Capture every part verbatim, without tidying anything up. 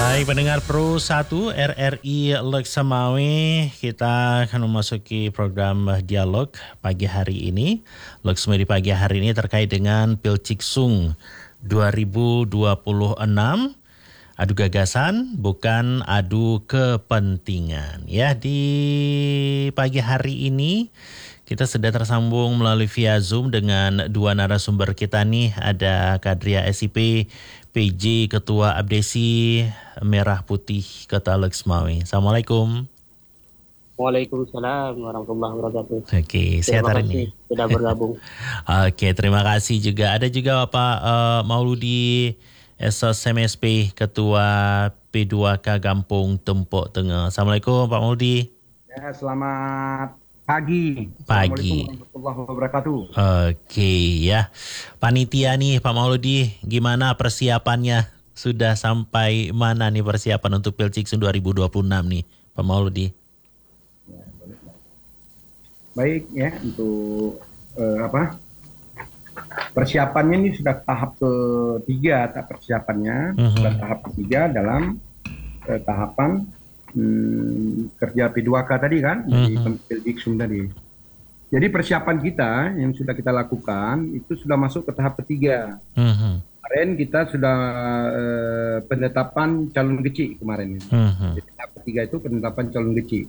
Baik, pendengar Pro satu R R I Loksemawe, kita akan memasuki program dialog pagi hari ini. Loksemawe di pagi hari ini terkait dengan Pilciksung dua ribu dua puluh enam. Adu gagasan, bukan adu kepentingan. Ya, di pagi hari ini kita sudah tersambung melalui via Zoom dengan dua narasumber kita nih. Ada Kadria S I P, P J Ketua Abdesi Merah Putih Kota Loksemawe. Assalamualaikum. Waalaikumsalam warahmatullahi wabarakatuh. Oke, sehat hari ini. Sudah bergabung. Oke, terima kasih juga. Ada juga Bapak uh, Mauludi S M S P Ketua P dua K Gampung Tempok Tengah. Assalamualaikum Pak Mauludi. Ya, selamat pagi. Pagi. Assalamualaikum warahmatullahi wabarakatuh. Oke ya. Panitia nih Pak Mauludi, gimana persiapannya? Sudah sampai mana nih persiapan untuk Pilciksung dua ribu dua puluh enam nih Pak Mauludi? Ya, baik ya, untuk eh, apa? Persiapannya ini sudah tahap ketiga, tak persiapannya uh-huh. sudah tahap ketiga dalam eh, tahapan hmm, kerja P dua K tadi kan, uh-huh. di Pilciksung tadi. Jadi persiapan kita yang sudah kita lakukan itu sudah masuk ke tahap ketiga. Uh-huh. Kemarin kita sudah eh, penetapan calon kecil kemarin. Uh-huh. Jadi, tahap ketiga itu penetapan calon kecil.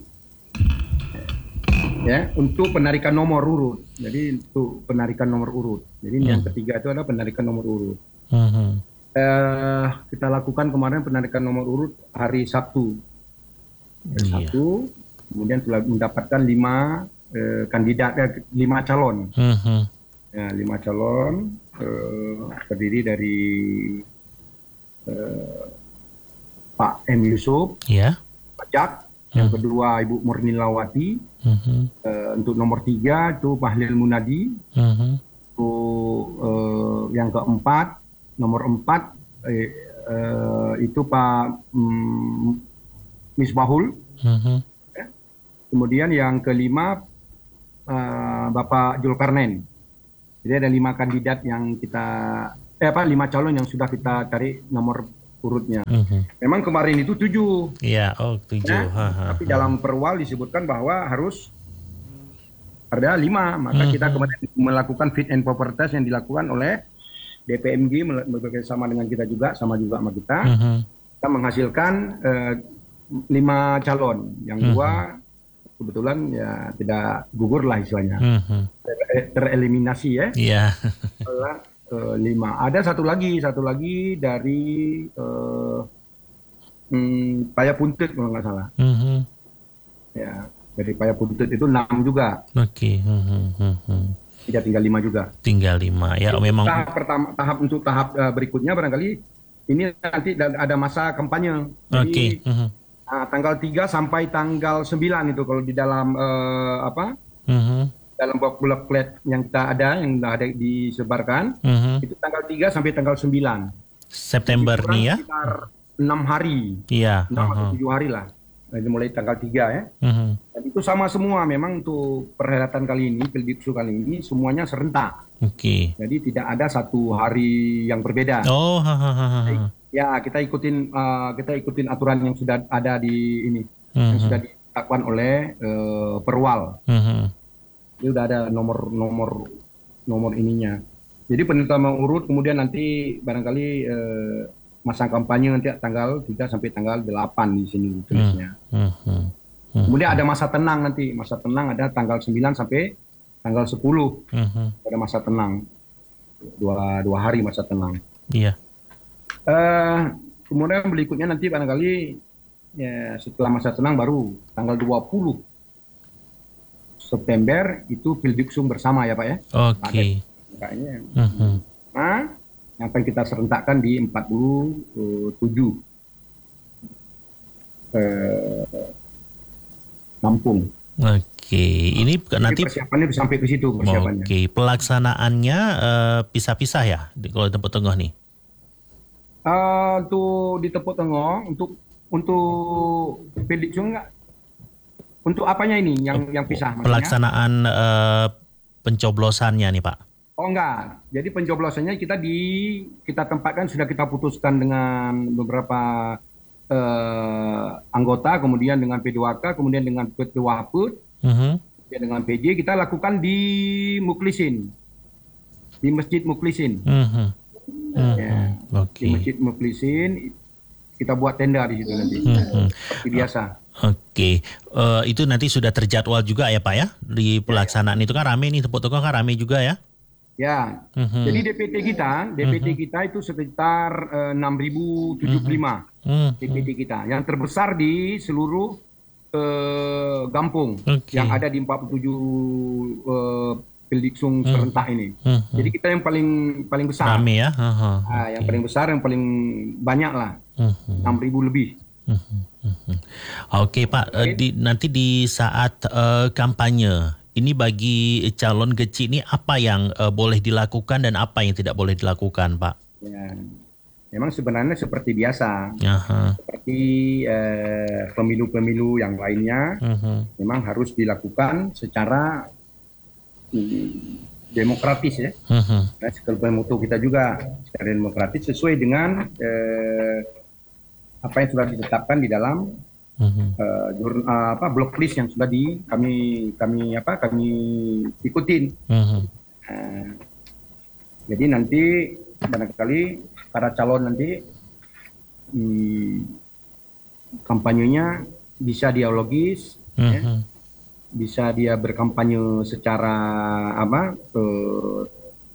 Ya, untuk penarikan nomor urut. Jadi untuk penarikan nomor urut. Jadi uh-huh. yang ketiga itu adalah penarikan nomor urut. Uh-huh. Eh, kita lakukan kemarin penarikan nomor urut hari Sabtu. Hari yeah. Sabtu, kemudian telah mendapatkan lima eh, kandidat, eh, lima calon. Uh-huh. Ya, lima calon eh, terdiri dari eh, Pak M Yusuf, yeah. Pak Jak. Yang uh-huh. kedua Ibu Murnilawati, uh-huh. uh, untuk nomor tiga itu Pak Halil Munadi, uh-huh. untuk uh, yang keempat, nomor empat eh, uh, itu Pak um, Misbahul, uh-huh. ya. Kemudian yang kelima uh, Bapak Julkarnain. Jadi ada lima kandidat yang kita, eh apa lima calon yang sudah kita cari nomor urutnya. Uh-huh. Memang kemarin itu tujuh. Iya, oh tujuh. Ya, ha, ha, tapi ha. dalam perwal disebutkan bahwa harus ada lima. Maka uh-huh. kita kemudian melakukan fit and proper test yang dilakukan oleh D P M G bekerjasama dengan kita juga, sama juga sama kita. Uh-huh. Kita menghasilkan uh, lima calon. Yang uh-huh. dua kebetulan ya tidak gugur lah istilahnya. Uh-huh. Ter- tereliminasi ya. Iya. Yeah. Uh, lima. Ada satu lagi, satu lagi dari uh, hmm, Payapuntet kalau nggak salah. Uh-huh. Ya, dari Payapuntet itu enam juga. Oke. Okay. Uh-huh. Uh-huh. Tidak tinggal lima juga. Tinggal lima. Ya, untuk memang. Tahap pertama, tahap untuk tahap uh, berikutnya barangkali ini nanti ada masa kampanye. Oke. Okay. Uh-huh. uh, tanggal tiga sampai tanggal sembilan itu kalau di dalam uh, apa? Uh-huh. Dalam booklet yang kita ada, yang ada disebarkan, uh-huh. itu tanggal tiga sampai tanggal sembilan. September nih ya? Sekitar enam hari. Iya. enam uh-huh. atau tujuh hari lah. Jadi mulai tanggal tiga ya. Uh-huh. Dan itu sama semua memang untuk perhelatan kali ini, Pilciksung kali ini, semuanya serentak. Oke. Okay. Jadi tidak ada satu hari yang berbeda. Oh, hahaha. Ya, kita ikutin uh, kita ikutin aturan yang sudah ada di ini, uh-huh. yang sudah ditetapkan oleh uh, Perwal. Uh-huh. Ini udah ada nomor-nomor nomor ininya. Jadi penetapan urut kemudian nanti barangkali eh, masa kampanye nanti tanggal tiga sampai tanggal delapan di sini tulisnya. Hmm, hmm, hmm, kemudian ada masa tenang nanti. Masa tenang ada tanggal sembilan sampai tanggal sepuluh. Hmm. Ada masa tenang. Dua, dua hari masa tenang. Iya. Eh, kemudian berikutnya nanti barangkali ya, setelah masa tenang baru tanggal dua puluh September itu Pilciksung bersama ya Pak ya. Oke. Okay. Kayaknya. Uh-huh. Nah, yang akan kita serentakkan di empat puluh tujuh eh, kampung. Oke, okay. Ini Jadi nanti persiapannya sampai ke situ persiapannya. Oke, okay. Pelaksanaannya uh, pisah-pisah ya di kalau Tempok Tengah nih. Uh, untuk di Tempok Tengah untuk untuk Pilciksung enggak. Untuk apanya ini yang yang pisah? Maksudnya? Pelaksanaan uh, pencoblosannya nih Pak. Oh enggak, jadi pencoblosannya kita di kita tempatkan sudah kita putuskan dengan beberapa uh, anggota, kemudian dengan P dua K, kemudian dengan Ketua Haput, uh-huh. dengan P J, kita lakukan di Muklisin, di Masjid Muklisin. Uh-huh. Uh-huh. Ya, okay. Di Masjid Muklisin, kita buat tenda di situ nanti, uh-huh. seperti biasa. Oke, okay. uh, itu nanti sudah terjadwal juga ya Pak ya, di pelaksanaan ya, ya. Itu kan rame nih, tepuk-tepuk kan rame juga ya? Ya, uh-huh. Jadi D P T kita, D P T uh-huh. kita itu sekitar uh, enam ribu tujuh puluh lima uh-huh. D P T kita, yang terbesar di seluruh uh, Gampung, okay. yang ada di empat puluh tujuh uh, Pildiksung uh-huh. serentak ini. Uh-huh. Jadi kita yang paling paling besar. Rame ya? Uh-huh. Nah, yang okay. paling besar, yang paling banyak lah, uh-huh. enam ribu lebih. Uh-huh. Uh-huh. Oke okay, Pak, okay. Uh, di, nanti di saat uh, kampanye, ini bagi calon kecil ini apa yang uh, boleh dilakukan dan apa yang tidak boleh dilakukan, Pak? Ya, memang sebenarnya seperti biasa, uh-huh. seperti eh, pemilu-pemilu yang lainnya, uh-huh. memang harus dilakukan secara hmm, demokratis ya. Uh-huh. Nah, sekalian moto kita juga secara demokratis sesuai dengan eh, apa yang sudah ditetapkan di dalam Uh-huh. Uh, jur, uh, apa blacklist yang sudah di kami kami apa kami ikutin. Uh-huh. Uh, jadi nanti barangkali para calon nanti hmm, kampanyenya bisa dialogis, uh-huh. ya, bisa dia berkampanye secara apa uh,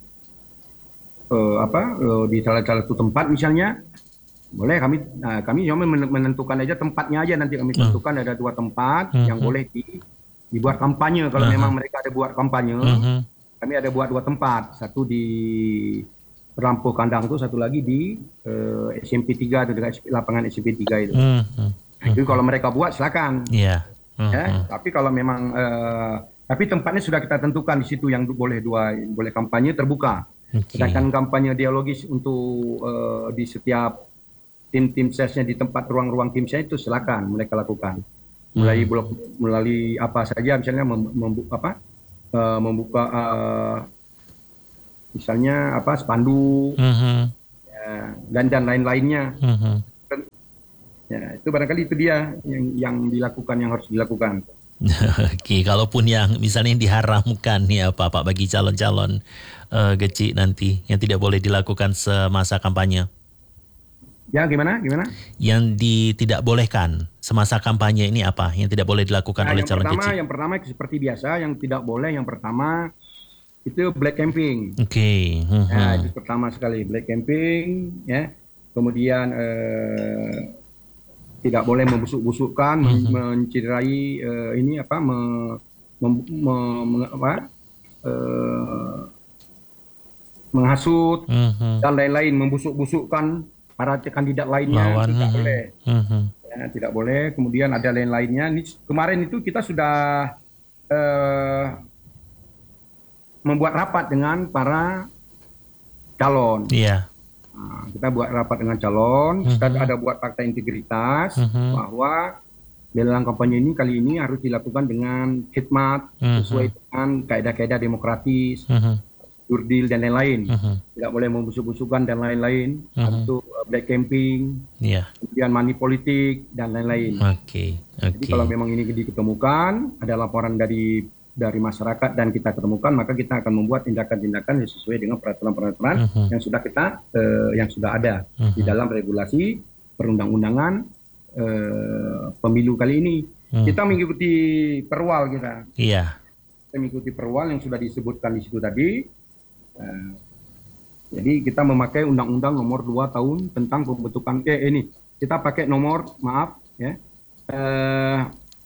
uh, apa uh, di salah satu tempat misalnya. Boleh kami nah, kami cuma menentukan aja tempatnya aja, nanti kami tentukan uh. ada dua tempat uh-huh. yang boleh di, dibuat kampanye kalau uh-huh. memang mereka ada buat kampanye. Uh-huh. Kami ada buat dua tempat, satu di Perlampuh Kandang itu, satu lagi di uh, S M P tiga atau dekat lapangan S M P tiga itu. Uh-huh. Nah, itu kalau mereka buat silakan. Yeah. Uh-huh. Ya, tapi kalau memang uh, tapi tempatnya sudah kita tentukan di situ yang boleh dua boleh kampanye terbuka. Okay. Sedangkan kampanye dialogis untuk uh, di setiap tim-tim sesnya di tempat ruang-ruang tim ses itu silakan mereka lakukan. Mulai hmm. blok, melalui apa saja misalnya mem, membuka apa uh, membuka uh, misalnya apa spanduk uh-huh. ya, dan dan lain-lainnya. Uh-huh. Ya, itu barangkali itu dia yang yang dilakukan, yang harus dilakukan. Oke, kalaupun yang misalnya yang diharamkan ya Pak, Pak bagi calon-calon uh, kecil nanti yang tidak boleh dilakukan semasa kampanye. Ya, gimana? Gimana? Yang di, tidak bolehkan semasa kampanye ini apa? Yang tidak boleh dilakukan nah, oleh calon pertama, kecil? Yang pertama seperti biasa, yang tidak boleh yang pertama itu black camping. Oke. Okay. Uh-huh. Nah, itu pertama sekali black camping, ya. Kemudian eh, tidak boleh membusuk-busukkan, uh-huh. menciderai eh, ini apa, me, mem, me, me, apa eh, menghasut uh-huh. dan lain-lain, membusuk-busukkan para kandidat lainnya. Lawan, tidak uh-huh. boleh, uh-huh. ya, tidak boleh. Kemudian ada lain-lainnya. Kemarin itu kita sudah uh, membuat rapat dengan para calon. Iya. Yeah. Nah, kita buat rapat dengan calon. Uh-huh. Kita ada buat fakta integritas uh-huh. bahwa dalam kampanye ini kali ini harus dilakukan dengan khidmat uh-huh. sesuai dengan kaedah-kaedah demokratis. Uh-huh. Jurdil dan lain-lain, uh-huh. tidak boleh membusuk-busukkan dan lain-lain, uh-huh. untuk black camping, yeah. kemudian money politik dan lain-lain. Okay. Okay. Jadi kalau memang ini diketemukan, ada laporan dari dari masyarakat dan kita ketemukan, maka kita akan membuat tindakan-tindakan sesuai dengan peraturan-peraturan uh-huh. yang sudah kita uh, yang sudah ada uh-huh. di dalam regulasi perundang-undangan uh, pemilu kali ini. Uh-huh. Kita mengikuti perwal kita. Iya. Yeah. Kita mengikuti perwal yang sudah disebutkan di situ tadi. Uh, jadi kita memakai Undang-Undang Nomor dua tahun tentang pembentukan eh ini kita pakai nomor maaf ya uh,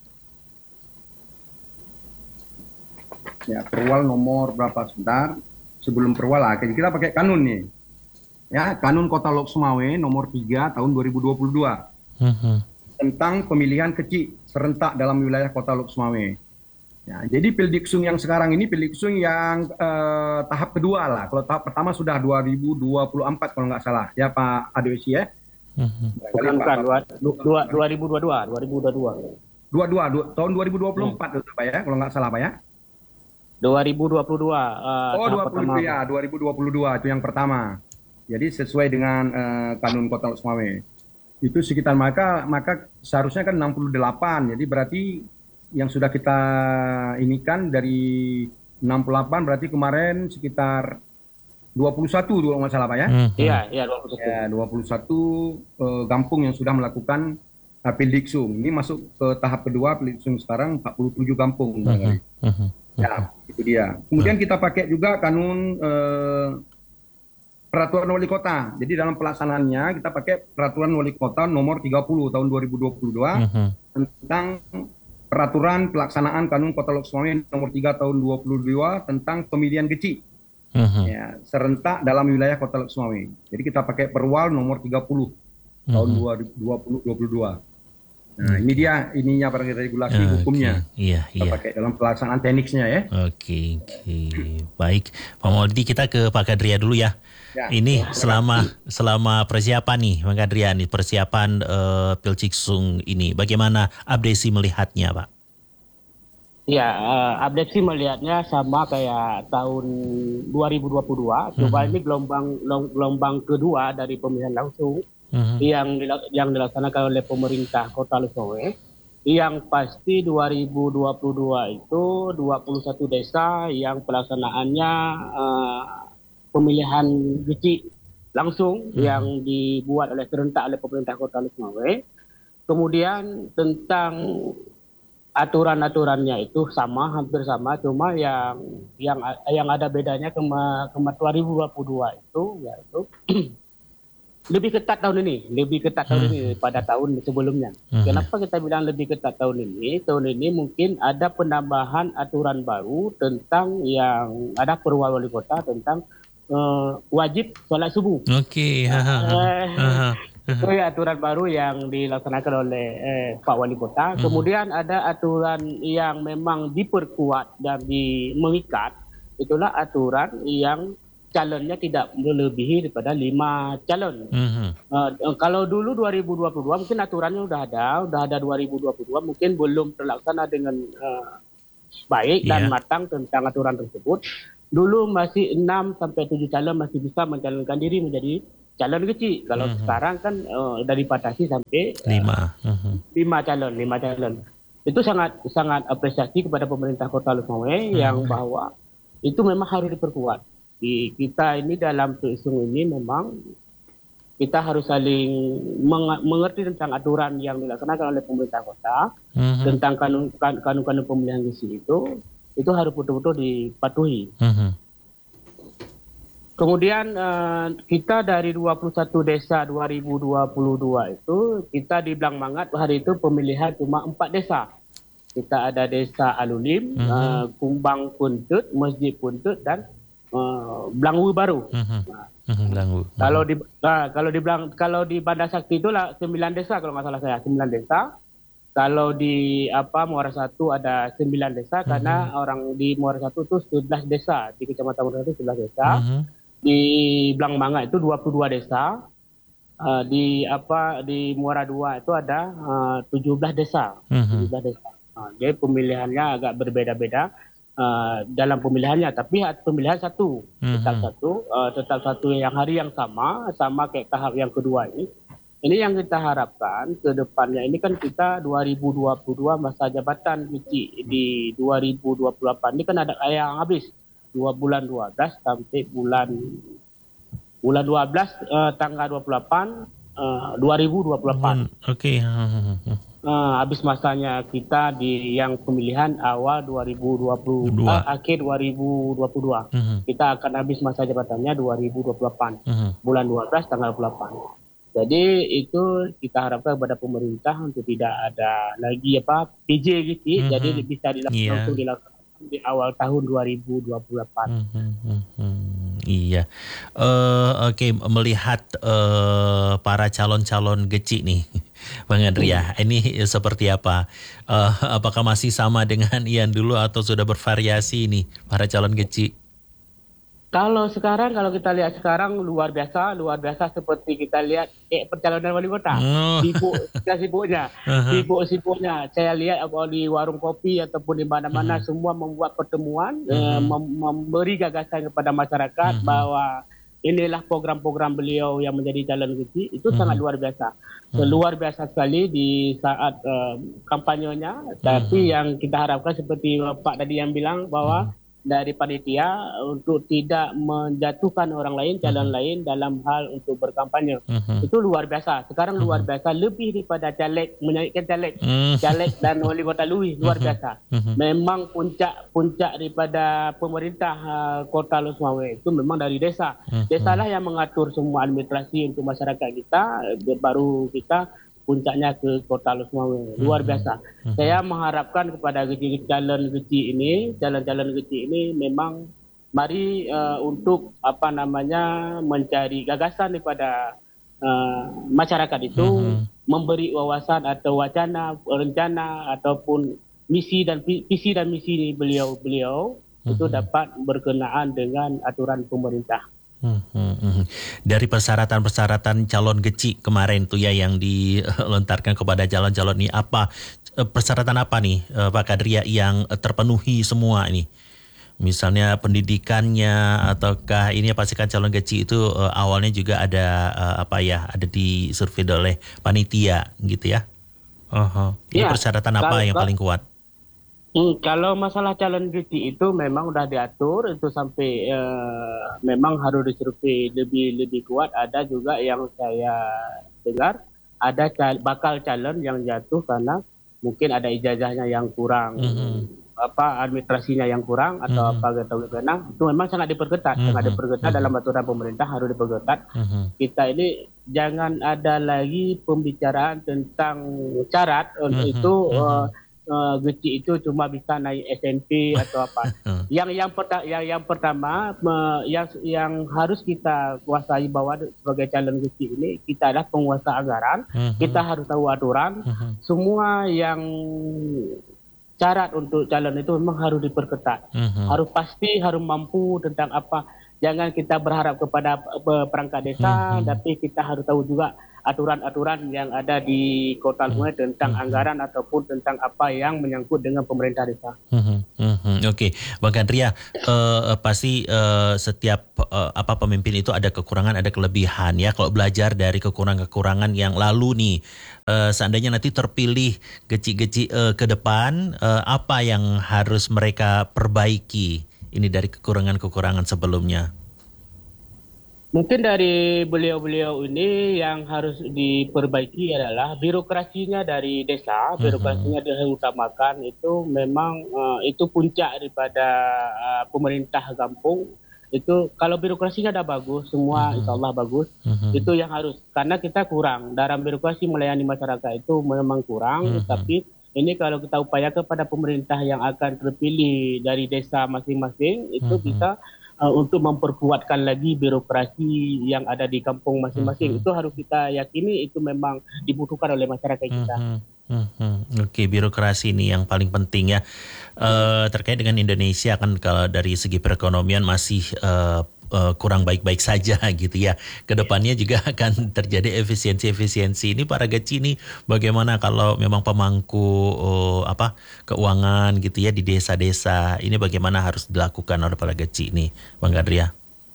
ya perwal nomor berapa sebentar sebelum perwal lah kita pakai kanun nih ya kanun Kota Lok Sumawe nomor tiga tahun dua ribu dua puluh dua uh-huh. tentang pemilihan kecil serentak dalam wilayah Kota Lok Sumawe. Ya, jadi Pildiksung yang sekarang ini Pildiksung yang eh, tahap kedua lah. Kalau tahap pertama sudah dua ribu dua puluh empat kalau nggak salah, ya Pak Adewesi ya. Uh-huh. Bukan, bukan, dua ribu dua puluh dua, dua ribu dua puluh dua. dua puluh dua, tahun dua ribu dua puluh empat hmm. itu Pak ya, kalau nggak salah Pak ya. dua ribu dua puluh dua. Uh, oh dua puluh ya, dua ribu dua puluh dua itu yang pertama. Jadi sesuai dengan uh, kanun Kota Lok Sumawe. itu sekitar maka maka seharusnya kan enam puluh delapan. Jadi berarti yang sudah kita ini kan dari enam puluh delapan berarti kemarin sekitar dua puluh satu kalau nggak salah Pak ya. Hmm. Iya, iya dua puluh satu. Ya, dua puluh satu uh, kampung yang sudah melakukan uh, Pildiksung. Ini masuk ke tahap kedua Pildiksung sekarang empat puluh tujuh kampung. Uh-huh. Uh-huh. Ya, itu dia. Kemudian kita pakai juga kanun uh, peraturan wali kota. Jadi dalam pelaksanaannya kita pakai peraturan wali kota nomor tiga puluh tahun dua ribu dua puluh dua uh-huh. tentang peraturan pelaksanaan kanun Kota Lok Sumawe nomor tiga tahun dua ribu dua puluh dua tentang pemilihan kecil. Uh-huh. Ya, serentak dalam wilayah Kota Lok Sumawe. Jadi kita pakai perwal nomor tiga puluh uh-huh. tahun dua ribu dua puluh. Nah, ini dia ininya para regulasi uh, hukumnya. Okay. Iya, kita iya. pakai dalam pelaksanaan tekniknya ya. Oke, okay, okay. Baik. Pak Maulidi, kita ke Pak Kadria dulu ya. Ya, ini ya, selama ya. selama persiapan nih, Pak Kadria, nih persiapan uh, Pilciksung ini, bagaimana Abdesi melihatnya, Pak? Ya, uh, Abdesi melihatnya sama kayak tahun dua ribu dua puluh dua. Coba uh-huh. ini gelombang gelombang kedua dari pemilihan langsung uh-huh. yang yang dilaksanakan oleh pemerintah Kota Lok Sumawe. Yang pasti dua ribu dua puluh dua itu dua puluh satu desa yang pelaksanaannya uh, pemilihan kecil langsung uh-huh. yang dibuat oleh serentak oleh pemerintah Kota Lok Sumawe. Kemudian tentang aturan-aturannya itu sama, hampir sama, cuma yang yang yang ada bedanya ke, ke dua ribu dua puluh dua itu yaitu lebih ketat tahun ini, lebih ketat tahun hmm. ini pada tahun sebelumnya. Hmm. Kenapa kita bilang lebih ketat tahun ini? Tahun ini mungkin ada penambahan aturan baru tentang yang ada perwal wali kota tentang uh, wajib sholat subuh. Oke. Okay. Itu ya aturan baru yang dilaksanakan oleh eh, Pak Wali Kota. Uh-huh. Kemudian ada aturan yang memang diperkuat dan di, mengikat. Itulah aturan yang calonnya tidak melebihi daripada lima calon. Uh-huh. Uh, kalau dulu dua ribu dua puluh dua mungkin aturannya sudah ada, sudah ada dua ribu dua puluh dua mungkin belum terlaksana dengan uh, baik dan yeah. matang tentang aturan tersebut. Dulu masih enam sampai tujuh calon masih bisa mencalonkan diri menjadi calon kecil. Kalau uh-huh. sekarang kan uh, dari batasi sampai lima, uh, uh-huh. lima calon, lima calon. Itu sangat sangat apresiasi kepada pemerintah Kota Lok Sumawe uh-huh. yang bahwa itu memang harus diperkuat. Di kita ini dalam Pilciksung ini memang kita harus saling meng- mengerti tentang aturan yang dilaksanakan oleh pemerintah kota uh-huh. tentang kanun kanun pemilihan kecil itu itu harus betul-betul dipatuhi. Uh-huh. Kemudian uh, kita dari dua puluh satu desa dua ribu dua puluh dua itu kita di Blangmangat hari itu pemilihan cuma empat desa. Kita ada desa Alulim, uh-huh. uh, Kumbang Puntut, Masjid Puntut dan uh, Blangwu Baru. Uh-huh. Nah, uh-huh. Blangwu. Kalau di uh, kalau di Blang, kalau di Banda Sakti itulah sembilan desa kalau nggak salah saya, sembilan desa. Kalau di apa Muara Satu ada sembilan desa uh-huh. karena orang di Muara Satu itu sebelas desa, di Kecamatan Muara Satu sebelas desa. Uh-huh. Di Blangmangat itu dua puluh dua desa, uh, di apa di Muara Dua itu ada uh, tujuh belas desa, uh-huh. tujuh belas desa. Uh, jadi pemilihannya agak berbeda-beda uh, dalam pemilihannya, tapi pemilihan satu, uh-huh. tetap satu, uh, tetap satu yang hari yang sama, sama kayak tahap yang kedua ini. Ini yang kita harapkan ke depannya. Ini kan kita dua ribu dua puluh dua masa jabatan kecil di dua ribu dua puluh delapan ini kan ada yang habis. dua bulan dua belas sampai bulan bulan dua belas uh, tanggal dua puluh delapan uh, dua ribu dua puluh delapan. Oke. Okay. Uh, habis masanya kita di yang pemilihan awal dua ribu dua puluh uh, akhir dua ribu dua puluh dua. Uh-huh. Kita akan habis masa jabatannya dua ribu dua puluh delapan. Uh-huh. Bulan dua belas tanggal dua puluh delapan. Jadi itu kita harapkan kepada pemerintah untuk tidak ada lagi apa P J gitu. Uh-huh. Jadi bisa dilakukan yeah. untuk dilakukan di awal tahun dua ribu dua puluh delapan. Hmm, hmm, hmm, iya. Uh, Oke, okay. Melihat uh, para calon-calon geci nih, Bang Andria, hmm. ini seperti apa? Uh, apakah masih sama dengan yang dulu atau sudah bervariasi nih para calon geci? Kalau sekarang, kalau kita lihat sekarang luar biasa, luar biasa seperti kita lihat eh, percalonan wali kota. Oh. Sibuk, sibuknya, uh-huh. sibuk-sibuknya. Saya lihat apa di warung kopi ataupun di mana-mana uh-huh. semua membuat pertemuan, uh-huh. eh, mem- memberi gagasan kepada masyarakat uh-huh. bahwa inilah program-program beliau yang menjadi calon kecil itu uh-huh. sangat luar biasa. Uh-huh. Luar biasa sekali di saat uh, kampanyenya. Uh-huh. Tapi yang kita harapkan seperti Pak tadi yang bilang bahwa uh-huh. dari panitia untuk tidak menjatuhkan orang lain, calon uh-huh. lain dalam hal untuk berkampanye. Uh-huh. Itu luar biasa. Sekarang uh-huh. luar biasa, lebih daripada caleg, menyaikkan caleg, uh-huh. caleg dan wali kota Lui, luar biasa. Uh-huh. Memang puncak puncak daripada pemerintah uh, Kota Los Mawé itu memang dari desa. Uh-huh. Desa lah yang mengatur semua administrasi untuk masyarakat kita, baru kita puncaknya ke Kota Los Mawé. Luar biasa. Uh-huh. Saya mengharapkan kepada calon kecil ini, calon-calon kecil ini memang mari uh, untuk apa namanya mencari gagasan daripada uh, masyarakat itu, uh-huh. memberi wawasan atau wacana, rencana ataupun misi dan visi dan misi beliau-beliau uh-huh. itu dapat berkenaan dengan aturan pemerintah. Hmm, hmm, hmm. Dari persyaratan-persyaratan calon kecil kemarin tuh ya yang dilontarkan kepada calon-calon ini, apa persyaratan apa nih Pak Kadria yang terpenuhi semua ini? Misalnya pendidikannya ataukah ini pastikan calon kecil itu uh, awalnya juga ada uh, apa ya ada disurvei oleh panitia gitu ya? Uh-huh. Ini ya, persyaratan apa kalau, yang paling kuat? Hmm, kalau masalah calon kecil itu memang sudah diatur itu sampai uh, memang harus disurvei lebih lebih kuat. Ada juga yang saya dengar ada cal- bakal calon yang jatuh karena mungkin ada ijazahnya yang kurang, mm-hmm. apa administrasinya yang kurang atau mm-hmm. apa gitu karena itu memang sangat diperketat, mm-hmm. sangat diperketat mm-hmm. dalam aturan pemerintah harus diperketat. Mm-hmm. Kita ini jangan ada lagi pembicaraan tentang syarat mm-hmm. itu. Mm-hmm. Uh, Uh, Geci itu cuma bisa naik S M P atau apa. yang yang, perta- yang yang pertama me- yang yang harus kita kuasai bahwa sebagai calon Geci ini kita adalah penguasa anggaran, uh-huh. kita harus tahu aturan. Uh-huh. Semua yang syarat untuk calon itu memang harus diperketat. Uh-huh. Harus pasti harus mampu tentang apa. Jangan kita berharap kepada perangkat desa, uh-huh. tapi kita harus tahu juga aturan-aturan yang ada di Kota Los Mawé tentang hmm. anggaran ataupun tentang apa yang menyangkut dengan pemerintah desa. Hmm. Hmm. Oke, okay. Bang Kadria, uh, pasti uh, setiap uh, apa pemimpin itu ada kekurangan, ada kelebihan ya. Kalau belajar dari kekurangan-kekurangan yang lalu nih, uh, seandainya nanti terpilih geci-geci uh, ke depan, uh, apa yang harus mereka perbaiki ini dari kekurangan-kekurangan sebelumnya? Mungkin dari beliau-beliau ini yang harus diperbaiki adalah birokrasinya dari desa, birokrasinya uh-huh. diutamakan itu memang uh, itu puncak daripada uh, pemerintah kampung. Itu kalau birokrasinya dah bagus, semua uh-huh. insyaallah bagus. Uh-huh. Itu yang harus karena kita kurang dalam birokrasi melayani masyarakat itu memang kurang, uh-huh. tapi ini kalau kita upaya kepada pemerintah yang akan terpilih dari desa masing-masing itu uh-huh. bisa Uh, untuk memperkuatkan lagi birokrasi yang ada di kampung masing-masing. Mm-hmm. Itu harus kita yakini itu memang dibutuhkan oleh masyarakat kita. Mm-hmm. Mm-hmm. Oke, okay, birokrasi ini yang paling penting ya. Uh, terkait dengan Indonesia kan kalau dari segi perekonomian masih uh, uh, kurang baik-baik saja gitu ya. Kedepannya juga akan terjadi efisiensi-efisiensi. Ini para Geci ini bagaimana kalau memang pemangku uh, apa keuangan gitu ya di desa-desa. Ini bagaimana harus dilakukan oleh para Geci ini, Bang Kadria?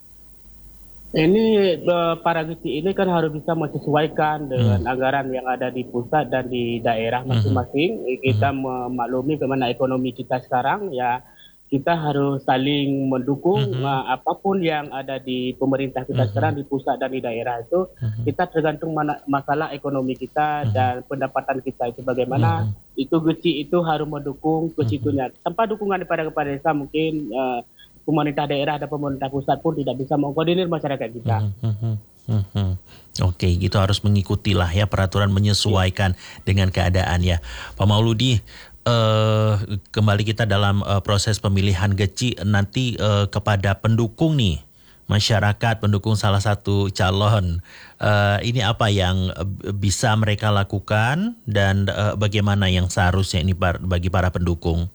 Ini para Geci ini kan harus bisa menyesuaikan dengan hmm. anggaran yang ada di pusat dan di daerah masing-masing. Hmm. Kita memaklumi bagaimana ekonomi kita sekarang ya. Kita harus saling mendukung uh-huh. uh, apapun yang ada di pemerintah kita uh-huh. sekarang di pusat dan di daerah itu uh-huh. kita tergantung mana, masalah ekonomi kita uh-huh. dan pendapatan kita itu bagaimana uh-huh. itu Geci itu harus mendukung ke situnya. Uh-huh. Tanpa dukungan daripada kepala desa mungkin uh, pemerintah daerah dan pemerintah pusat pun tidak bisa mengkoordinir masyarakat kita. Uh-huh. Uh-huh. Oke, okay, gitu harus mengikutilah ya peraturan menyesuaikan uh-huh. dengan keadaan ya. Pak Mauludi, Uh, kembali kita dalam uh, proses pemilihan Geci nanti uh, kepada pendukung nih masyarakat pendukung salah satu calon uh, ini apa yang uh, bisa mereka lakukan dan uh, bagaimana yang seharusnya ini par- bagi para pendukung.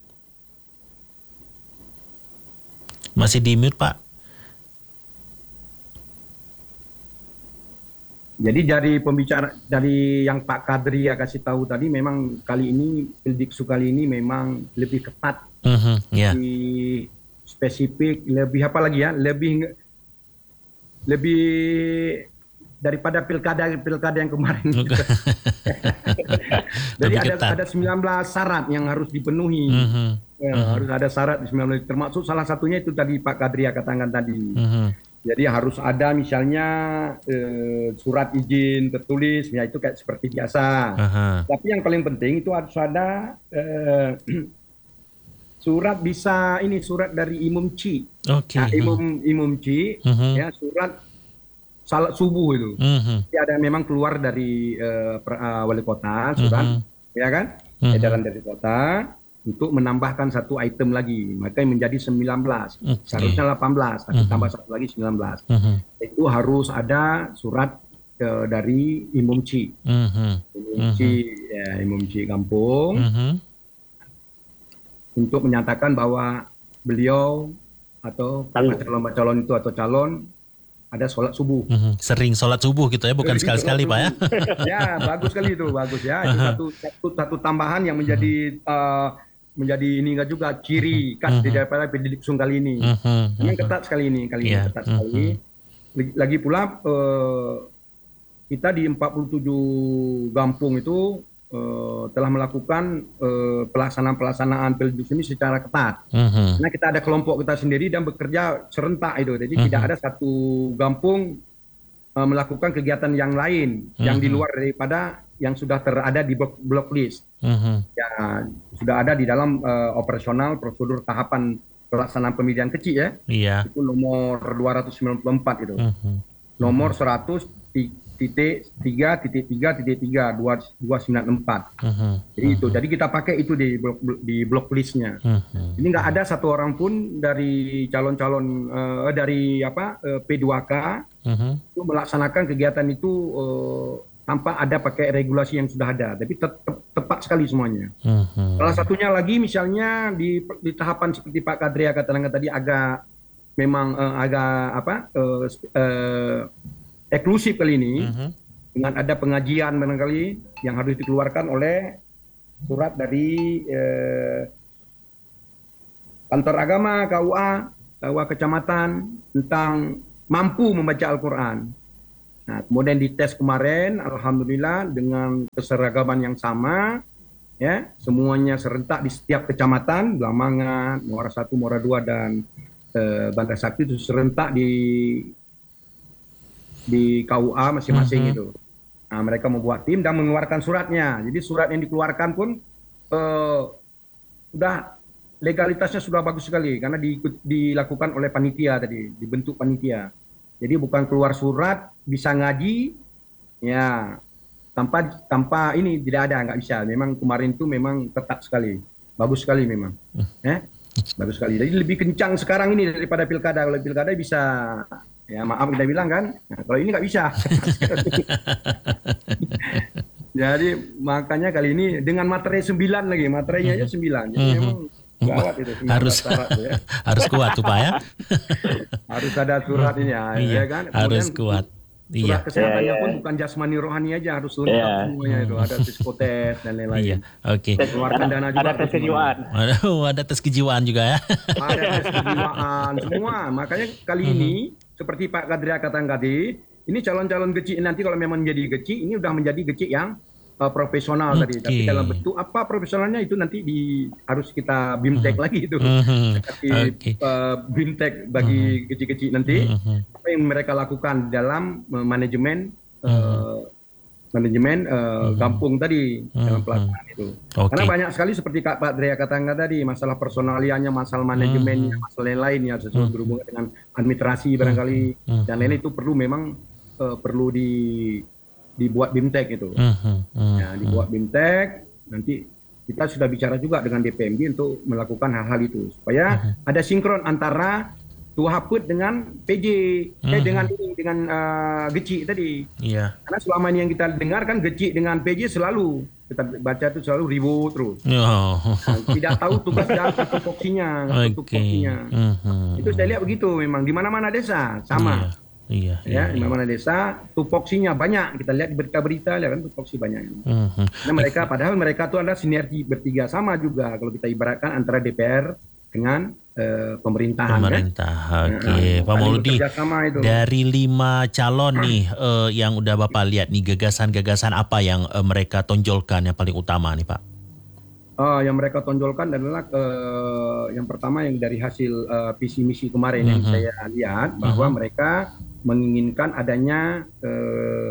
Masih di mute Pak? Jadi dari pembicara dari yang Pak Kadria kasih tahu tadi memang kali ini Pildiksu kali ini memang lebih ketat, uh-huh, yeah. lebih spesifik, lebih apa lagi ya, lebih lebih daripada pilkada-pilkada yang kemarin. Jadi ada ada sembilan belas syarat yang harus dipenuhi. Uh-huh. Ya, uh-huh. Harus ada syarat di sembilan belas, termasuk salah satunya itu tadi Pak Kadria katakan tadi. Uh-huh. Jadi harus ada misalnya eh, surat izin tertulis, ya itu kayak seperti biasa. Uh-huh. Tapi yang paling penting itu harus ada eh, surat bisa ini surat dari Imam Ci. Okay. Nah, Imam Imam Ci, uh-huh. ya surat salat subuh itu, uh-huh. ada memang keluar dari uh, per, uh, wali kota surat, uh-huh. ya kan, uh-huh. edaran dari kota untuk menambahkan satu item lagi, maka menjadi sembilan belas, okay. seharusnya delapan belas, tapi uh-huh. tambah satu lagi sembilan belas. Uh-huh. Itu harus ada surat uh, dari Imam Ci, uh-huh. Imam Ci, uh-huh. ya, Imam Ci kampung, uh-huh. untuk menyatakan bahwa beliau atau calon-calon itu atau calon ada sholat subuh. Mm-hmm. Sering sholat subuh gitu ya, bukan sekali-sekali Pak ya? Ya, bagus sekali itu, bagus ya. Itu uh-huh. satu, satu satu tambahan yang menjadi uh-huh. uh, menjadi ini enggak juga ciri khas uh-huh. daripada pendidik Sung kali ini. Uh-huh. Memang ketat sekali ini, kali yeah. ini ketat uh-huh. sekali. Lagi pula uh, kita di empat puluh tujuh kampung itu Uh, telah melakukan uh, pelaksanaan-pelaksanaan pilgub ini secara ketat. Uh-huh. Karena kita ada kelompok kita sendiri dan bekerja serentak itu. Jadi uh-huh. tidak ada satu kampung uh, melakukan kegiatan yang lain uh-huh. yang di luar daripada yang sudah terada di blok, blok list. Uh-huh. Ya, sudah ada di dalam uh, operasional prosedur tahapan pelaksanaan pemilihan kecil ya. Yeah. Itu nomor dua ratus sembilan puluh empat itu. Uh-huh. Nomor seratus titik tiga titik tiga titik tiga dua dua sembilan empat. Uh-huh. Jadi itu. Jadi kita pakai itu di blok di blok listnya. Uh-huh. Ini nggak ada satu orang pun dari calon-calon uh, dari apa uh, P dua K uh-huh. itu melaksanakan kegiatan itu uh, tanpa ada pakai regulasi yang sudah ada. Tapi te- te- tepat sekali semuanya. Uh-huh. Salah satunya lagi misalnya di di tahapan seperti Pak Kadria katakan tadi agak memang uh, agak apa uh, uh, eksklusif kali ini, uh-huh. dengan ada pengajian barangkali yang harus dikeluarkan oleh surat dari eh, kantor agama K U A, K U A kecamatan tentang mampu membaca Al-Quran. Nah, kemudian dites kemarin, alhamdulillah dengan keseragaman yang sama, ya semuanya serentak di setiap kecamatan, Blamangan, Muara satu, Muara dua dan eh, Bandar Sakti itu serentak di di K U A masing-masing uh-huh. itu. Nah, mereka membuat tim dan mengeluarkan suratnya. Jadi surat yang dikeluarkan pun uh, sudah legalitasnya sudah bagus sekali karena di, dilakukan oleh panitia tadi, dibentuk panitia. Jadi bukan keluar surat bisa ngaji, ya tanpa tanpa ini tidak ada, nggak bisa. Memang kemarin itu memang ketat sekali, bagus sekali memang. Uh. Eh? Bagus sekali. Jadi lebih kencang sekarang ini daripada pilkada. Kalau pilkada bisa, ya maaf kita bilang kan, nah, kalau ini nggak bisa. Jadi makanya kali ini dengan materi sembilan lagi, materinya aja sembilan. Jadi mm-hmm. memang gawat itu. Harus syarat, ya. Harus kuat tuh Pak ya. Harus ada surat ini ya, iya, ya kan. Harus kemudian, kuat. Surat iya. kesehatannya yeah, pun yeah. bukan jasmani rohani aja, harus lengkap yeah. semuanya itu. Ada psikotes dan lain-lain. Iya. Oke. Okay. Keluarkan dana juga. Ada tes kejiwaan. Ada, ada tes kejiwaan juga ya. Ada tes kejiwaan semua. Makanya kali uh-huh. ini seperti Pak Kadria katakan tadi, ini calon-calon kecil nanti kalau memang menjadi kecil, ini udah menjadi kecil yang uh, profesional okay. tadi. Tapi dalam bentuk apa profesionalnya itu nanti di harus kita bimtek uh-huh. lagi itu. Uh-huh. Seperti okay. uh, bimtek bagi uh-huh. kecil-kecil nanti. Uh-huh. Apa yang mereka lakukan dalam uh, manajemen uh, uh-huh. manajemen uh, uh-huh. kampung tadi uh-huh. dalam pelaksanaan itu. Okay. Karena banyak sekali seperti Kak Pak Drea katakan tadi, masalah personaliannya, masalah manajemennya, uh-huh. masalah lain-lain yang sesuatu uh-huh. berhubungan dengan administrasi barangkali uh-huh. dan lain itu perlu memang uh, perlu di dibuat bimtek itu. Uh-huh. Uh-huh. Ya, dibuat bimtek, nanti kita sudah bicara juga dengan D P M D untuk melakukan hal-hal itu supaya uh-huh. ada sinkron antara Tua Haput dengan P J, uh-huh. eh, dengan dengan uh, Geci tadi. Yeah. Karena selama ini yang kita dengar kan Geci dengan P J selalu kita baca itu selalu ribut terus. Oh. Nah, tidak tahu tugas dan tupoksinya, okay. tupoksinya. Uh-huh. Itu saya lihat begitu memang di mana-mana desa sama. Yeah. Iya, ya, iya, di mana desa tupoksinya banyak, kita lihat di berita-berita lihat kan tupoksi banyak. Uh-huh. Nah, mereka padahal mereka itu adalah sinergi bertiga sama juga kalau kita ibaratkan antara D P R dengan uh, pemerintahan. Pemerintah, kan? Oke. Okay. Nah, Pak Mauludi, dari lima calon nih uh, yang udah Bapak lihat nih, gagasan-gagasan apa yang uh, mereka tonjolkan yang paling utama nih Pak? Uh, yang mereka tonjolkan adalah uh, yang pertama yang dari hasil uh, visi misi kemarin uh-huh. yang saya lihat bahwa uh-huh. mereka menginginkan adanya uh,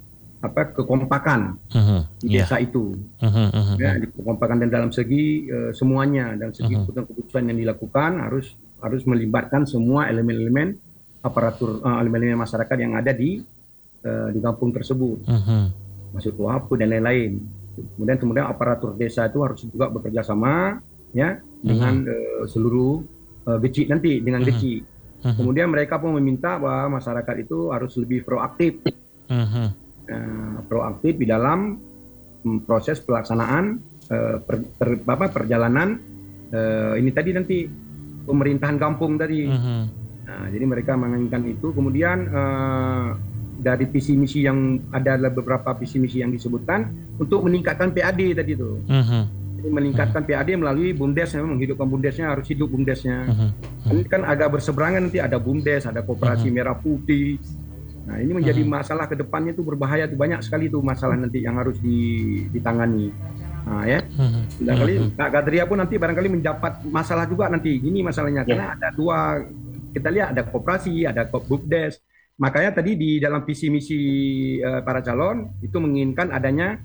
apa kekompakan uh-huh. di desa yeah. itu, uh-huh. Uh-huh. ya, di kekompakan dan dalam segi uh, semuanya dan segi uh-huh. keputusan yang dilakukan harus harus melibatkan semua elemen-elemen aparatur uh, elemen-elemen masyarakat yang ada di uh, di kampung tersebut, uh-huh. masuk Wapu dan lain-lain. Kemudian kemudian aparatur desa itu harus juga bekerja sama ya dengan uh-huh. uh, seluruh uh, geci nanti dengan uh-huh. geci. Uh-huh. Kemudian mereka pun meminta bahwa masyarakat itu harus lebih proaktif, uh-huh. uh, proaktif di dalam um, proses pelaksanaan uh, per, per, apa, perjalanan uh, ini tadi nanti pemerintahan kampung tadi. Uh-huh. Nah, jadi mereka menginginkan itu. Kemudian uh, dari visi misi yang ada beberapa visi misi yang disebutkan untuk meningkatkan P A D tadi itu, uh-huh. jadi meningkatkan uh-huh. P A D melalui BUMDes, memang menghidupkan BUMDesnya, harus hidup BUMDesnya. Uh-huh. Ini kan agak berseberangan, nanti ada BUMDes, ada Koperasi uh-huh. Merah Putih. Nah ini menjadi uh-huh. masalah ke depannya itu berbahaya, itu banyak sekali itu masalah nanti yang harus ditangani. Nah ya, uh-huh. barangkali uh-huh. Kak Gadria pun nanti barangkali mendapat masalah juga nanti. Ini masalahnya yeah. karena ada dua, kita lihat ada Koperasi, ada BUMDes. Makanya tadi di dalam visi misi uh, para calon itu menginginkan adanya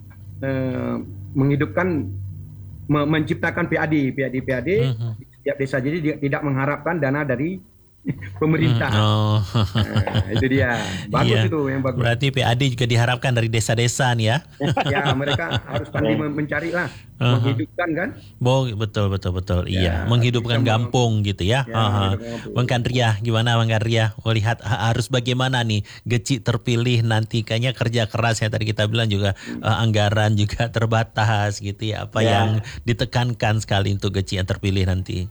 uh, menghidupkan, me menciptakan P A D, P A D, P A D uh-huh. di setiap desa. Jadi tidak mengharapkan dana dari pemerintah. Oh. Nah, itu dia. Bagus iya. itu yang bagus. Berarti P A D juga diharapkan dari desa-desa nih ya. Ya, mereka harus pandai mencari lah, uh-huh. menghidupkan kan. Bo, betul betul betul. Ya, iya, menghidupkan kampung gitu ya. ya uh-huh. Bang Kandria, gimana Bang Kandria? Melihat harus bagaimana nih Geci terpilih nanti, kayaknya kerja keras ya, tadi kita bilang juga hmm. uh, anggaran juga terbatas gitu ya. Apa ya. yang ditekankan sekali untuk Geci yang terpilih nanti?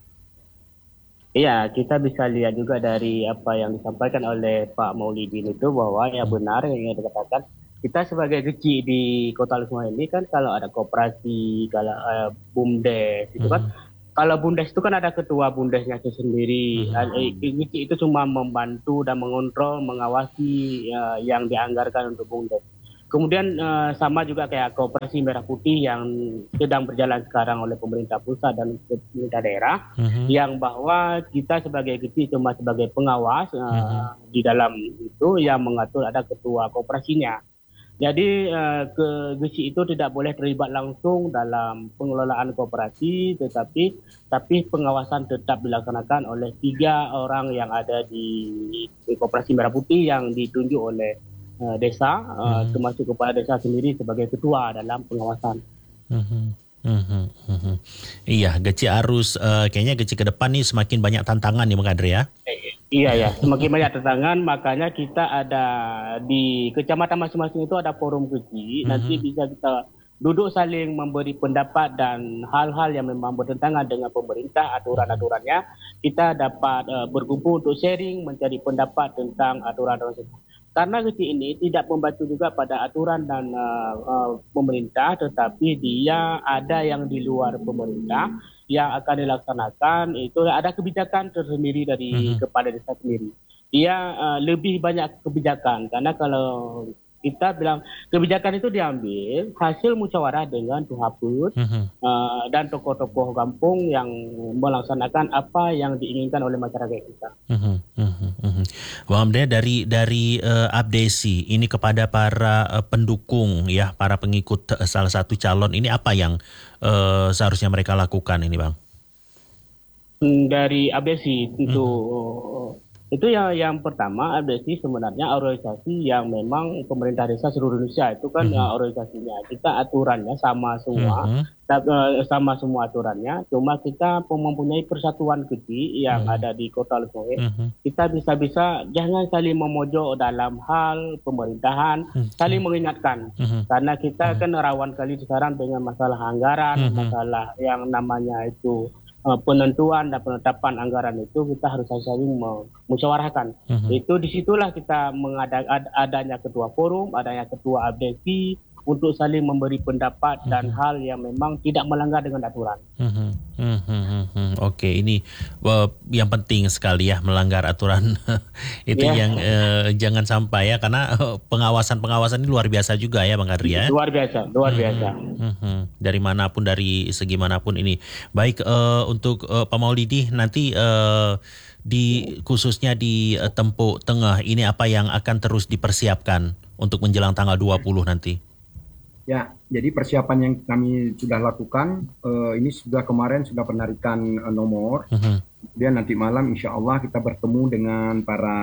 Iya, kita bisa lihat juga dari apa yang disampaikan oleh Pak Maulidi itu bahwa ya benar yang dikatakan, kita sebagai Geci di Kota Lusma ini kan kalau ada koperasi, kalau uh, BUMDes itu kan, mm-hmm. kalau BUMDes itu kan ada ketua BUMDesnya itu sendiri. Mm-hmm. Geci itu cuma membantu dan mengontrol, mengawasi uh, yang dianggarkan untuk BUMDes. Kemudian uh, sama juga kayak Koperasi Merah Putih yang sedang berjalan sekarang oleh pemerintah pusat dan pemerintah daerah, uh-huh. yang bahwa kita sebagai Geci cuma sebagai pengawas uh, uh-huh. di dalam itu yang mengatur ada ketua koperasinya. Jadi uh, ke Geci itu tidak boleh terlibat langsung dalam pengelolaan koperasi, tetapi tapi pengawasan tetap dilaksanakan oleh tiga orang yang ada di, di Koperasi Merah Putih yang ditunjuk oleh Uh, desa, uh, hmm. termasuk kepala desa sendiri sebagai ketua dalam pengawasan. Hmm. Hmm. Hmm. Iya, Geci harus uh, kayaknya Geci ke depan nih semakin banyak tantangan nih Bang Kandri ya. Eh, iya ya, semakin banyak tantangan, makanya kita ada di kecamatan masing-masing itu ada forum Geci. Hmm. Nanti bisa kita duduk saling memberi pendapat dan hal-hal yang memang bertentangan dengan pemerintah, aturan-aturannya, kita dapat uh, berkumpul untuk sharing, mencari pendapat tentang aturan-aturan tersebut. Karena Geci ini tidak membantu juga pada aturan dan uh, uh, pemerintah, tetapi dia ada yang di luar pemerintah yang akan dilaksanakan. Itu ada kebijakan tersendiri dari uh-huh. kepala desa sendiri. Dia uh, lebih banyak kebijakan, karena kalau kita bilang kebijakan itu diambil hasil musyawarah dengan Tuhaput uh-huh. uh, dan tokoh-tokoh kampung yang melaksanakan apa yang diinginkan oleh masyarakat kita. Uh-huh. Uh-huh. Uh-huh. Bang Amde, dari dari uh, Abdesi ini kepada para uh, pendukung ya, para pengikut uh, salah satu calon ini, apa yang uh, seharusnya mereka lakukan ini Bang? Dari Abdesi tentu uh-huh. itu yang yang pertama, Abdesi sebenarnya organisasi yang memang pemerintah desa seluruh Indonesia itu kan uh-huh. organisasinya, kita aturannya sama semua, uh-huh. sama semua aturannya, cuma kita mempunyai persatuan Geci yang uh-huh. ada di Kota Lusma. Uh-huh. Kita bisa-bisa jangan saling memojok dalam hal pemerintahan, uh-huh. saling mengingatkan, uh-huh. karena kita uh-huh. kan rawan kali sekarang dengan masalah anggaran, uh-huh. masalah yang namanya itu penentuan dan penetapan anggaran itu kita harus saling musyawarahkan. Uh-huh. Itu disitulah kita mengadanya adanya ketua forum, adanya ketua Abdesi untuk saling memberi pendapat mm-hmm. dan hal yang memang tidak melanggar dengan aturan. Mm-hmm. Mm-hmm. Oke, ini uh, yang penting sekali ya, melanggar aturan itu yeah. yang uh, jangan sampai ya, karena uh, pengawasan-pengawasan ini luar biasa juga ya Bang Kadri ya. Luar biasa, luar mm-hmm. biasa. Mm-hmm. Dari manapun, dari segi manapun ini. Baik, uh, untuk uh, Pak Maulidi nanti uh, di khususnya di uh, Tempuk Tengah ini apa yang akan terus dipersiapkan untuk menjelang tanggal dua puluh nanti? Ya, jadi persiapan yang kami sudah lakukan, uh, ini sudah kemarin sudah penarikan uh, nomor. Uh-huh. Kemudian nanti malam insya Allah kita bertemu dengan para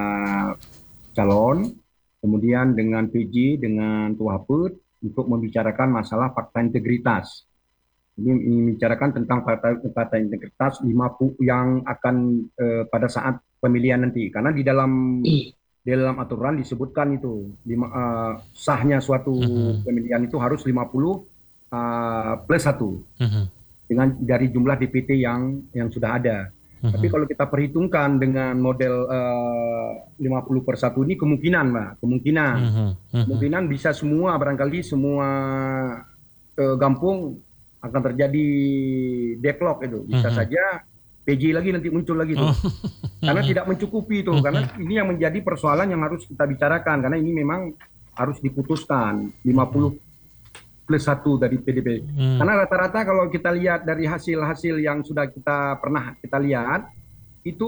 calon, kemudian dengan P J, dengan Tuapet, untuk membicarakan masalah fakta integritas. Ini membicarakan tentang fakta, fakta integritas lima puluh yang akan uh, pada saat pemilihan nanti. Karena di dalam... Di dalam aturan disebutkan itu lima, uh, sahnya suatu uh-huh. pemilihan itu harus lima puluh uh, plus satu uh-huh. dengan dari jumlah D P T yang yang sudah ada. Uh-huh. Tapi kalau kita perhitungkan dengan model uh, lima puluh per satu ini kemungkinan, Mbak, kemungkinan, uh-huh. Uh-huh. kemungkinan bisa semua barangkali semua uh, kampung akan terjadi deadlock itu. Bisa uh-huh. saja P J lagi nanti muncul lagi tuh. Oh. Karena tidak mencukupi itu, karena ini yang menjadi persoalan yang harus kita bicarakan, karena ini memang harus diputuskan lima puluh plus satu dari P D P. Hmm. Karena rata-rata kalau kita lihat dari hasil-hasil yang sudah kita pernah kita lihat itu